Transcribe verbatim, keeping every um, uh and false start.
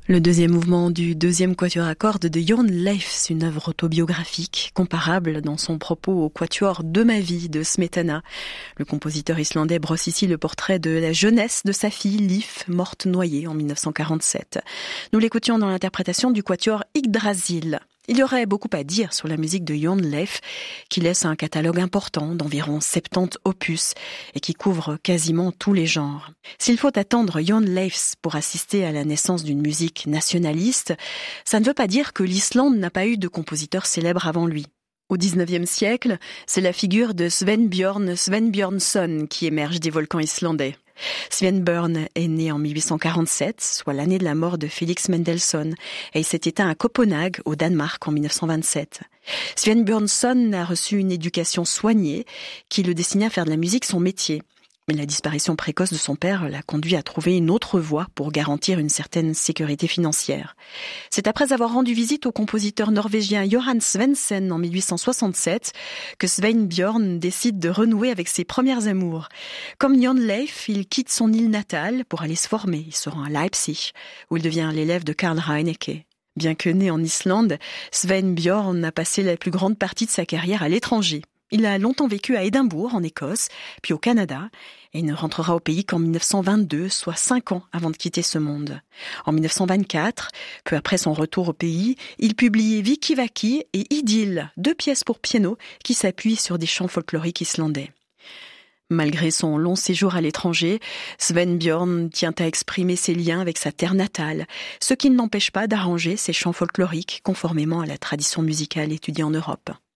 Le deuxième mouvement du deuxième quatuor à cordes de Jørn Leifs, une œuvre autobiographique, comparable dans son propos au quatuor de ma vie de Smetana. Le compositeur islandais brosse ici le portrait de la jeunesse de sa fille Liv, morte noyée en mille neuf cent quarante-sept. Nous l'écoutions dans l'interprétation du quatuor Yggdrasil. Il y aurait beaucoup à dire sur la musique de Jørn Leif, qui laisse un catalogue important d'environ soixante-dix opus et qui couvre quasiment tous les genres. S'il faut attendre Jørn Leifs pour assister à la naissance d'une musique nationaliste, ça ne veut pas dire que l'Islande n'a pas eu de compositeur célèbre avant lui. Au dix-neuvième siècle, c'est la figure de Svenbjørn Svenbjørnsson qui émerge des volcans islandais. Svenbjørn est né en mille huit cent quarante-sept, soit l'année de la mort de Felix Mendelssohn, et il s'est éteint à Copenhague, au Danemark, en mille neuf cent vingt-sept. Svenbjørnsson a reçu une éducation soignée qui le destinait à faire de la musique son métier. Mais la disparition précoce de son père l'a conduit à trouver une autre voie pour garantir une certaine sécurité financière. C'est après avoir rendu visite au compositeur norvégien Johan Svendsen en mille huit cent soixante-sept que Svenbjørn décide de renouer avec ses premières amours. Comme Jørn Leif, il quitte son île natale pour aller se former. Il se rend à Leipzig, où il devient l'élève de Karl Reinecke. Bien que né en Islande, Svenbjørn a passé la plus grande partie de sa carrière à l'étranger. Il a longtemps vécu à Édimbourg, en Écosse, puis au Canada, et il ne rentrera au pays qu'en mille neuf cent vingt-deux, soit cinq ans avant de quitter ce monde. En mille neuf cent vingt-quatre, peu après son retour au pays, il publie Vikivaki et Idylle, deux pièces pour piano qui s'appuient sur des chants folkloriques islandais. Malgré son long séjour à l'étranger, Svenbjørn tient à exprimer ses liens avec sa terre natale, ce qui ne l'empêche pas d'arranger ses chants folkloriques conformément à la tradition musicale étudiée en Europe.